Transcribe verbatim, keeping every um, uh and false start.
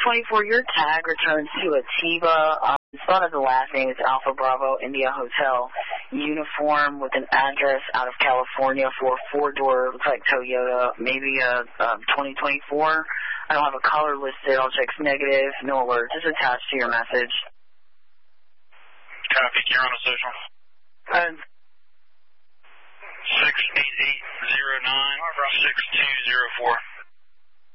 twenty-four, your tag returns to a Tiba. Um, spelled as the last name is Alpha Bravo India Hotel. Uniform with an address out of California for a four-door, looks like Toyota, maybe a, a twenty twenty-four. I don't have a color listed. I'll check negative. No alert. Just attached to your message. Copy. You're on a social. And six eight eight zero nine six two zero four.